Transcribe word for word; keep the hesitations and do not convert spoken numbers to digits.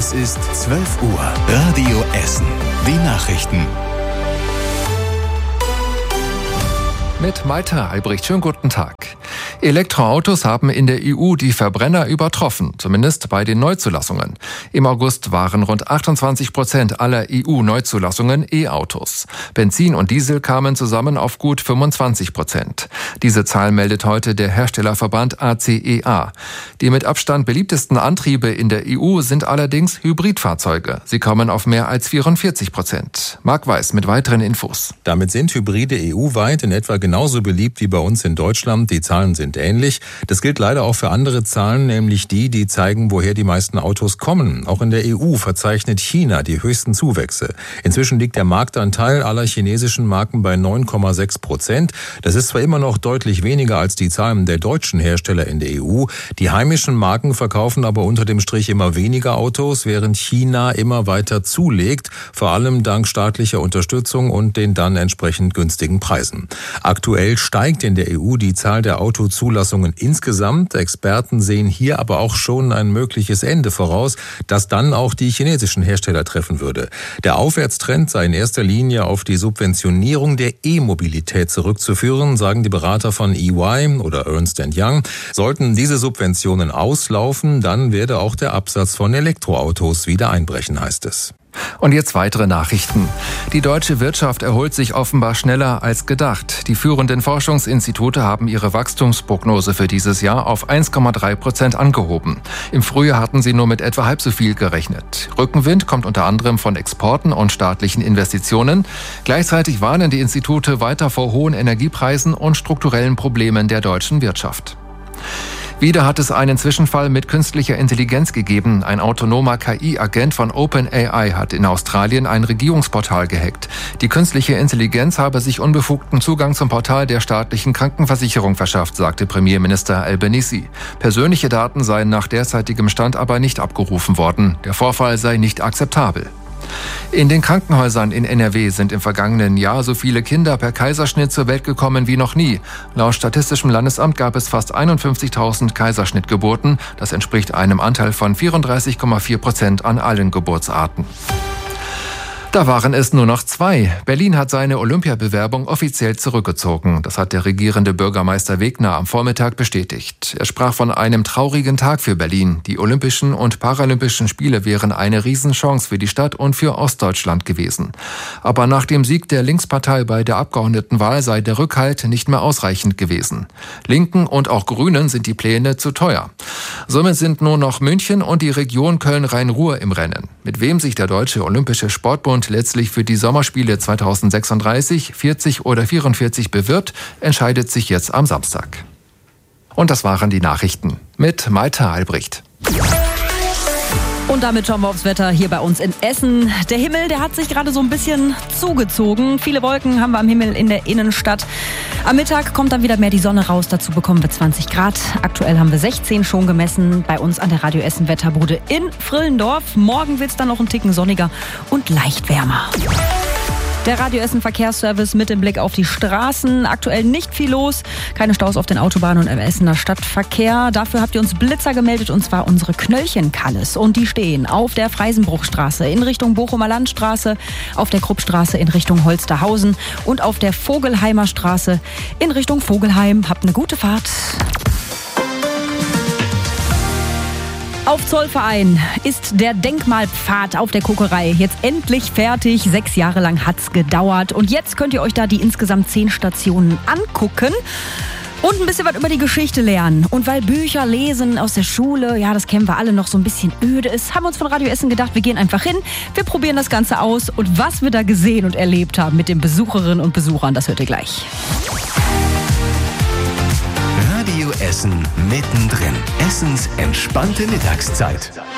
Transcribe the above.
Es ist zwölf Uhr. Radio Essen. Die Nachrichten. Mit Malte Albrecht. Schönen guten Tag. Elektroautos haben in der E U die Verbrenner übertroffen, zumindest bei den Neuzulassungen. Im August waren rund achtundzwanzig Prozent aller E U-Neuzulassungen E-Autos. Benzin und Diesel kamen zusammen auf gut fünfundzwanzig Prozent. Diese Zahl meldet heute der Herstellerverband A C E A. Die mit Abstand beliebtesten Antriebe in der E U sind allerdings Hybridfahrzeuge. Sie kommen auf mehr als vierundvierzig Prozent. Marc Weiß mit weiteren Infos. Damit sind Hybride E U-weit in etwa genauso beliebt wie bei uns in Deutschland. Die Zahlen sind ähnlich. Das gilt leider auch für andere Zahlen, nämlich die, die zeigen, woher die meisten Autos kommen. Auch in der E U verzeichnet China die höchsten Zuwächse. Inzwischen liegt der Marktanteil aller chinesischen Marken bei neun Komma sechs Prozent. Das ist zwar immer noch deutlich weniger als die Zahlen der deutschen Hersteller in der E U. Die heimischen Marken verkaufen aber unter dem Strich immer weniger Autos, während China immer weiter zulegt, vor allem dank staatlicher Unterstützung und den dann entsprechend günstigen Preisen. Aktuell steigt in der E U die Zahl der Autozulassungen insgesamt. Experten sehen hier aber auch schon ein mögliches Ende voraus, das dann auch die chinesischen Hersteller treffen würde. Der Aufwärtstrend sei in erster Linie auf die Subventionierung der E-Mobilität zurückzuführen, sagen die Berater von E Y oder Ernst and Young. Sollten diese Subventionen auslaufen, dann werde auch der Absatz von Elektroautos wieder einbrechen, heißt es. Und jetzt weitere Nachrichten. Die deutsche Wirtschaft erholt sich offenbar schneller als gedacht. Die führenden Forschungsinstitute haben ihre Wachstumsprognose für dieses Jahr auf eins Komma drei Prozent angehoben. Im Frühjahr hatten sie nur mit etwa halb so viel gerechnet. Rückenwind kommt unter anderem von Exporten und staatlichen Investitionen. Gleichzeitig warnen die Institute weiter vor hohen Energiepreisen und strukturellen Problemen der deutschen Wirtschaft. Wieder hat es einen Zwischenfall mit künstlicher Intelligenz gegeben. Ein autonomer K I-Agent von OpenAI hat in Australien ein Regierungsportal gehackt. Die künstliche Intelligenz habe sich unbefugten Zugang zum Portal der staatlichen Krankenversicherung verschafft, sagte Premierminister Albanese. Persönliche Daten seien nach derzeitigem Stand aber nicht abgerufen worden. Der Vorfall sei nicht akzeptabel. In den Krankenhäusern in N R W sind im vergangenen Jahr so viele Kinder per Kaiserschnitt zur Welt gekommen wie noch nie. Laut Statistischem Landesamt gab es fast einundfünfzigtausend Kaiserschnittgeburten. Das entspricht einem Anteil von vierunddreißig Komma vier Prozent an allen Geburtsarten. Da waren es nur noch zwei. Berlin hat seine Olympiabewerbung offiziell zurückgezogen. Das hat der regierende Bürgermeister Wegner am Vormittag bestätigt. Er sprach von einem traurigen Tag für Berlin. Die Olympischen und Paralympischen Spiele wären eine Riesenchance für die Stadt und für Ostdeutschland gewesen. Aber nach dem Sieg der Linkspartei bei der Abgeordnetenwahl sei der Rückhalt nicht mehr ausreichend gewesen. Linken und auch Grünen sind die Pläne zu teuer. Somit sind nur noch München und die Region Köln-Rhein-Ruhr im Rennen. Mit wem sich der Deutsche Olympische Sportbund letztlich für die Sommerspiele zweitausendsechsunddreißig, vierzig oder vierundvierzig bewirbt, entscheidet sich jetzt am Samstag. Und das waren die Nachrichten mit Malte Albrecht. Und damit schauen wir aufs Wetter hier bei uns in Essen. Der Himmel, der hat sich gerade so ein bisschen zugezogen. Viele Wolken haben wir am Himmel in der Innenstadt. Am Mittag kommt dann wieder mehr die Sonne raus. Dazu bekommen wir zwanzig Grad. Aktuell haben wir sechzehn schon gemessen bei uns an der Radio Essen Wetterbude in Frillendorf. Morgen wird es dann noch ein Ticken sonniger und leicht wärmer. Der Radio Essen Verkehrsservice mit dem Blick auf die Straßen. Aktuell nicht viel los. Keine Staus auf den Autobahnen und im Essener Stadtverkehr. Dafür habt ihr uns Blitzer gemeldet, und zwar unsere Knöllchen-Kalles. Und die stehen auf der Freisenbruchstraße in Richtung Bochumer Landstraße, auf der Kruppstraße in Richtung Holsterhausen und auf der Vogelheimer Straße in Richtung Vogelheim. Habt eine gute Fahrt. Auf Zollverein ist der Denkmalpfad auf der Kokerei jetzt endlich fertig. Sechs Jahre lang hat's gedauert. Und jetzt könnt ihr euch da die insgesamt zehn Stationen angucken und ein bisschen was über die Geschichte lernen. Und weil Bücher lesen aus der Schule, ja, das kennen wir alle, noch so ein bisschen öde ist, haben wir uns von Radio Essen gedacht, wir gehen einfach hin, wir probieren das Ganze aus. Und was wir da gesehen und erlebt haben mit den Besucherinnen und Besuchern, das hört ihr gleich. Radio Essen mittendrin. Essens entspannte Mittagszeit.